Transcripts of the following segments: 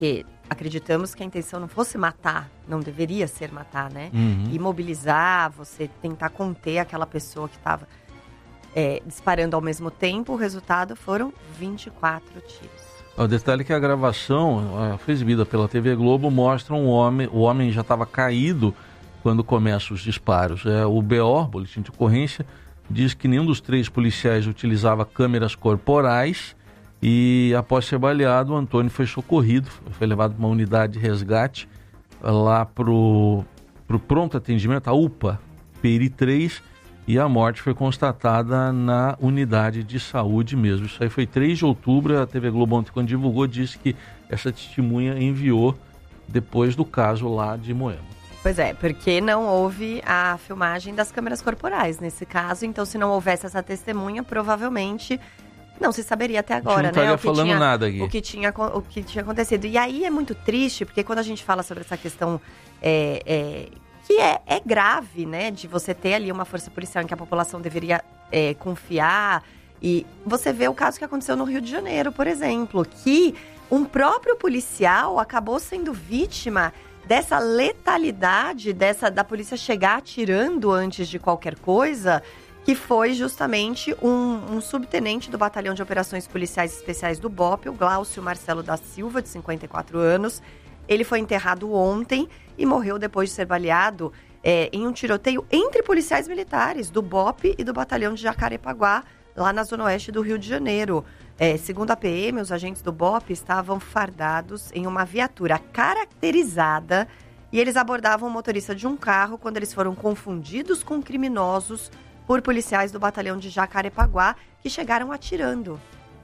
porque acreditamos que a intenção não fosse matar, não deveria ser matar, né? Imobilizar, você tentar conter aquela pessoa que estava disparando ao mesmo tempo. O resultado foram 24 tiros. O detalhe é que a gravação, foi exibida pela TV Globo, mostra o homem já estava caído quando começam os disparos. O BO, Boletim de Ocorrência, diz que nenhum dos 3 policiais utilizava câmeras corporais e, após ser baleado, o Antônio foi socorrido, foi levado para uma unidade de resgate lá para o pronto atendimento, a UPA Peri 3, e a morte foi constatada na unidade de saúde mesmo. Isso aí foi 3 de outubro, a TV Globo ontem, quando divulgou, disse que essa testemunha enviou depois do caso lá de Moema. Pois é, porque não houve a filmagem das câmeras corporais nesse caso. Então, se não houvesse essa testemunha, provavelmente não se saberia até agora, não estaria falando nada aqui. O que tinha acontecido. E aí é muito triste, porque quando a gente fala sobre essa questão que é grave, né? De você ter ali uma força policial em que a população deveria confiar. E você vê o caso que aconteceu no Rio de Janeiro, por exemplo, que um próprio policial acabou sendo vítima dessa letalidade, da polícia chegar atirando antes de qualquer coisa, que foi justamente um subtenente do Batalhão de Operações Policiais Especiais do BOPE, o Glaucio Marcelo da Silva, de 54 anos. Ele foi enterrado ontem e morreu depois de ser baleado em um tiroteio entre policiais militares do BOPE e do Batalhão de Jacarepaguá, lá na zona oeste do Rio de Janeiro. Segundo a PM, os agentes do BOPE estavam fardados em uma viatura caracterizada e eles abordavam o motorista de um carro quando eles foram confundidos com criminosos por policiais do Batalhão de Jacarepaguá, que chegaram atirando,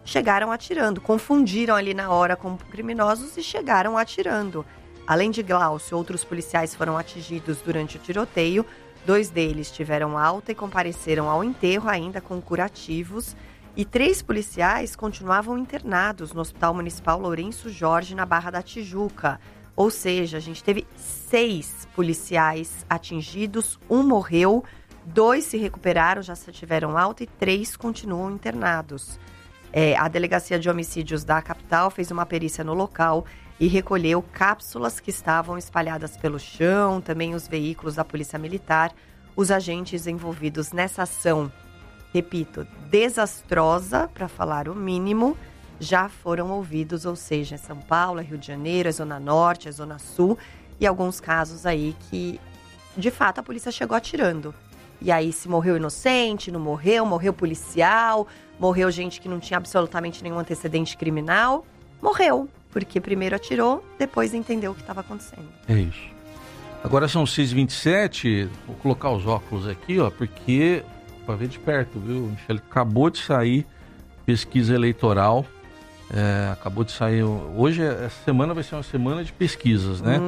confundiram ali na hora com criminosos e chegaram atirando. Além de Glaucio, outros policiais foram atingidos durante o tiroteio. 2 deles tiveram alta e compareceram ao enterro ainda com curativos. E 3 policiais continuavam internados no Hospital Municipal Lourenço Jorge, na Barra da Tijuca. Ou seja, a gente teve 6 policiais atingidos, 1 morreu, 2 se recuperaram, já tiveram alta e 3 continuam internados. A Delegacia de Homicídios da capital fez uma perícia no local e recolheu cápsulas que estavam espalhadas pelo chão, também os veículos da Polícia Militar. Os agentes envolvidos nessa ação, repito, desastrosa, para falar o mínimo, já foram ouvidos, ou seja, é São Paulo, é Rio de Janeiro, é Zona Norte, é Zona Sul, e alguns casos aí que, de fato, a polícia chegou atirando. E aí, se morreu inocente, não morreu, morreu policial, morreu gente que não tinha absolutamente nenhum antecedente criminal, morreu, porque primeiro atirou, depois entendeu o que estava acontecendo. É isso. Agora são 6h27, vou colocar os óculos aqui, porque... para ver de perto, viu, Michele? Acabou de sair pesquisa eleitoral, acabou de sair, hoje, essa semana vai ser uma semana de pesquisas, né?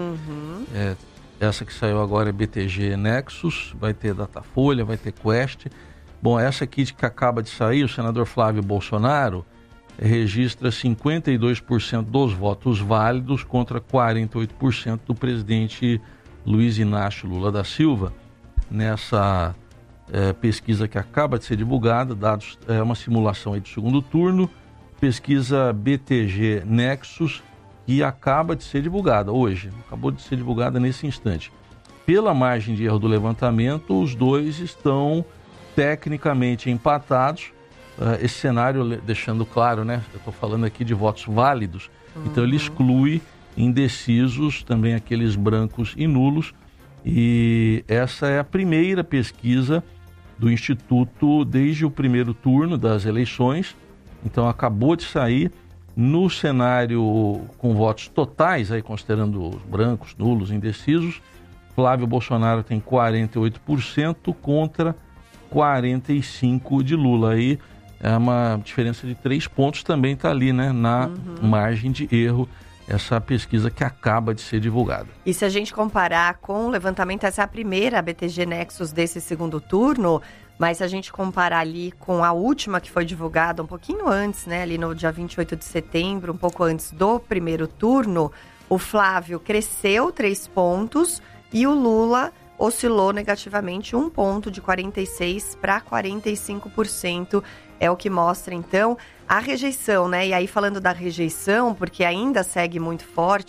Essa que saiu agora é BTG Nexus, vai ter Datafolha, vai ter Quest. Bom, essa aqui que acaba de sair, o senador Flávio Bolsonaro registra 52% dos votos válidos contra 48% do presidente Luiz Inácio Lula da Silva. Nessa pesquisa que acaba de ser divulgada, dados, uma simulação aí do segundo turno, pesquisa BTG Nexus, que acaba de ser divulgada hoje, acabou de ser divulgada nesse instante. Pela margem de erro do levantamento, os dois estão tecnicamente empatados. Esse cenário, deixando claro, né, eu estou falando aqui de votos válidos, então ele exclui indecisos, também aqueles brancos e nulos, e essa é a primeira pesquisa do Instituto desde o primeiro turno das eleições, então acabou de sair. No cenário com votos totais, aí considerando os brancos, nulos, indecisos, Flávio Bolsonaro tem 48% contra 45% de Lula. Aí é uma diferença de 3 pontos, também está ali, né, na margem de erro, essa pesquisa que acaba de ser divulgada. E se a gente comparar com o levantamento, essa é a primeira BTG Nexus desse segundo turno, mas se a gente comparar ali com a última que foi divulgada um pouquinho antes, né, ali no dia 28 de setembro, um pouco antes do primeiro turno, o Flávio cresceu 3 pontos e o Lula oscilou negativamente 1 ponto, de 46% para 45%. É o que mostra, então, a rejeição, né? E aí, falando da rejeição, porque ainda segue muito forte